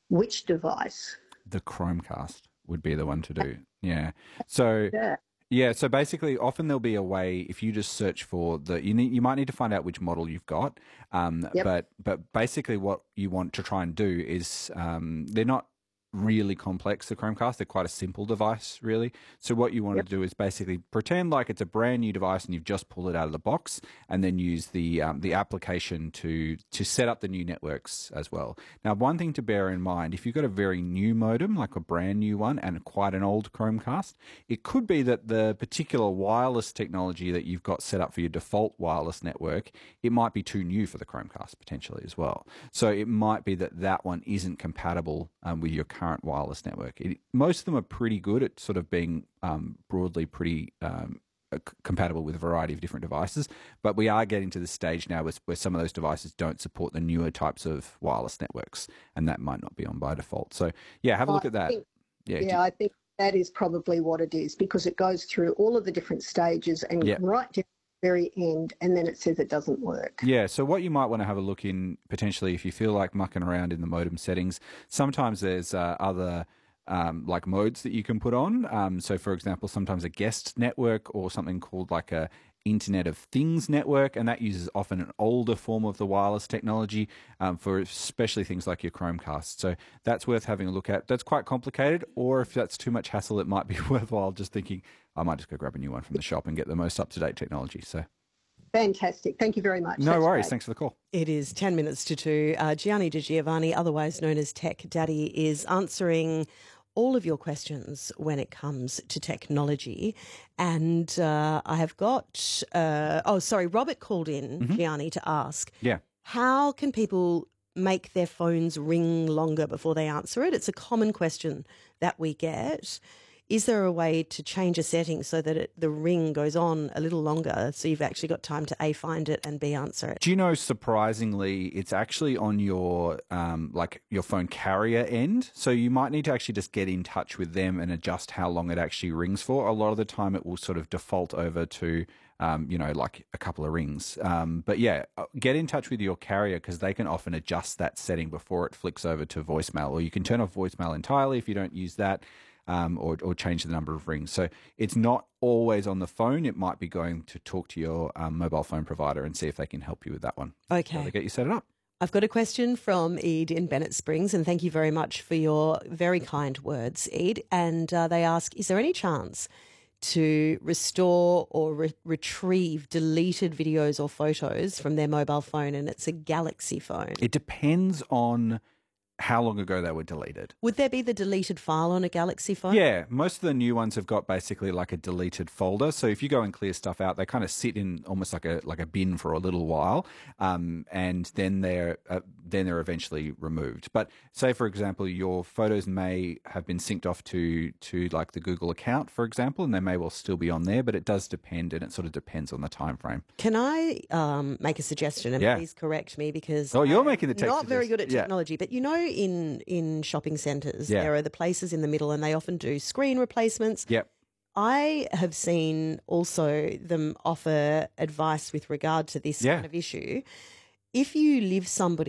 Which device? The Chromecast would be the one to do. Yeah. So Yeah. yeah, so basically, often there'll be a way if you just search for you might need to find out which model you've got. Yep. But basically, what you want to try and do is they're not really complex. The Chromecast, they're quite a simple device, really. So what you want Yep. to do is basically pretend like it's a brand new device and you've just pulled it out of the box, and then use the application to set up the new networks as well. Now, one thing to bear in mind, if you've got a very new modem, like a brand new one, and quite an old Chromecast, it could be that the particular wireless technology that you've got set up for your default wireless network, it might be too new for the Chromecast potentially as well. So it might be that that one isn't compatible with your current wireless network. Most of them are pretty good at sort of being broadly pretty compatible with a variety of different devices, but we are getting to the stage now where some of those devices don't support the newer types of wireless networks, and that might not be on by default. So yeah, have a look at that. I think that is probably what it is, because it goes through all of the different stages and right down to the very end, and then it says it doesn't work. Yeah, so what you might want to have a look in potentially, if you feel like mucking around in the modem settings, sometimes there's other like modes that you can put on. So for example, sometimes a guest network or something called like a Internet of Things network, and that uses often an older form of the wireless technology for especially things like your Chromecast. So that's worth having a look at. That's quite complicated, or if that's too much hassle, it might be worthwhile just thinking, I might just go grab a new one from the shop and get the most up-to-date technology. So fantastic. Thank you very much. No That's worries. great. Thanks for the call. It is 10 minutes to 2. Gianni Di Giovanni, otherwise known as Tech Daddy, is answering all of your questions when it comes to technology. And I have got, Robert called in, Gianni, to ask, how can people make their phones ring longer before they answer it? It's a common question that we get. Is there a way to change a setting so that the ring goes on a little longer, so you've actually got time to A, find it, and B, answer it? Do you know, surprisingly, it's actually on your your phone carrier end. So you might need to actually just get in touch with them and adjust how long it actually rings for. A lot of the time it will sort of default over to like a couple of rings. But yeah, get in touch with your carrier, because they can often adjust that setting before it flicks over to voicemail, or you can turn off voicemail entirely if you don't use that. Or change the number of rings. So it's not always on the phone. It might be going to talk to your mobile phone provider and see if they can help you with that one. Okay. So they get you set it up. I've got a question from Ede in Bennett Springs, and thank you very much for your very kind words, Ede. And they ask, is there any chance to restore or retrieve deleted videos or photos from their mobile phone, and it's a Galaxy phone? It depends on how long ago they were deleted. Would there be the deleted file on a Galaxy phone? Yeah, most of the new ones have got basically like a deleted folder. So if you go and clear stuff out, they kind of sit in almost like a bin for a little while, and then they're eventually removed. But say, for example, your photos may have been synced off to like the Google account, for example, and they may well still be on there. But it does depend, and it sort of depends on the time frame. Can I make a suggestion, and please correct me, because you're making the text. Not very good at technology, but you know, in shopping centres, there are the places in the middle, and they often do screen replacements. Yep. I have seen also them offer advice with regard to this kind of issue. If you live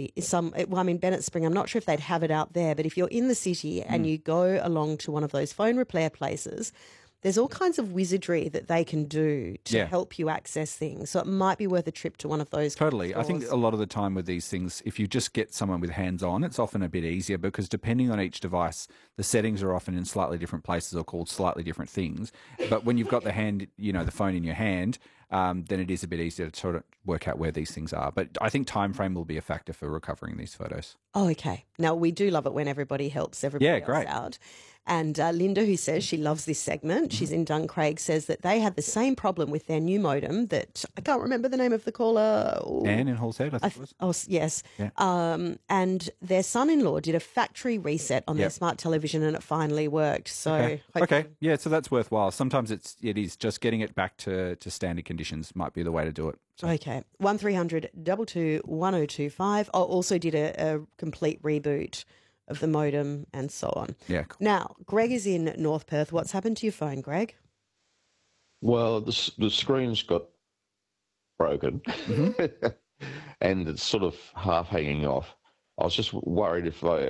Bennett Spring, I'm not sure if they'd have it out there, but if you're in the city and you go along to one of those phone repair places, there's all kinds of wizardry that they can do to help you access things. So it might be worth a trip to one of those. Totally. I think a lot of the time with these things, if you just get someone with hands-on, it's often a bit easier, because depending on each device, the settings are often in slightly different places or called slightly different things. But when you've got the phone in your hand, then it is a bit easier to sort of work out where these things are. But I think time frame will be a factor for recovering these photos. Oh, okay. Now, we do love it when everybody helps everybody else out. And Linda, who says she loves this segment, she's in Duncraig, says that they had the same problem with their new modem that, I can't remember the name of the caller. Anne in Halstead, I think it was. Oh, yes. Yeah. And their son-in-law did a factory reset on their smart television, and it finally worked. So okay. Yeah, so that's worthwhile. Sometimes it is just getting it back to standard conditions might be the way to do it. So. Okay. 1300 22 1025. I also did a complete reboot of the modem and so on. Yeah, cool. Now, Greg is in North Perth. What's happened to your phone, Greg? Well, the screen's got broken and it's sort of half hanging off. I was just worried if